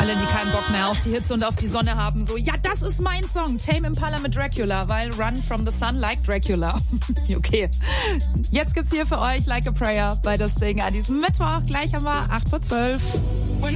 alle, die keinen Bock mehr auf die Hitze und auf die Sonne haben, so, ja, das ist mein Song, Tame Impala mit Dracula, weil Run from the Sun like Dracula. Okay. Jetzt gibt's hier für euch Like a Prayer bei das Ding an diesem Mittwoch. Gleich haben wir 8:12.